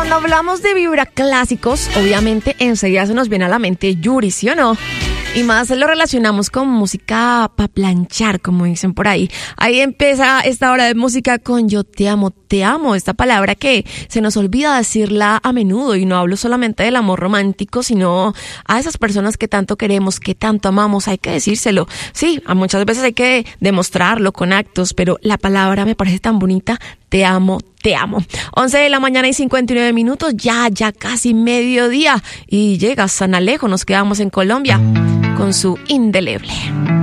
Cuando hablamos de vibra clásicos, obviamente enseguida se nos viene a la mente Yuri, ¿sí o no? Y más lo relacionamos con música para planchar, como dicen por ahí. Ahí empieza esta hora de música con Yo te amo, esta palabra que se nos olvida decirla a menudo, y no hablo solamente del amor romántico, sino a esas personas que tanto queremos, que tanto amamos, hay que decírselo. Sí, a muchas veces hay que demostrarlo con actos, pero la palabra me parece tan bonita, te amo, te amo. 11 de la mañana y 59 minutos, ya casi mediodía, y llega San Alejo, nos quedamos en Colombia con su Indeleble.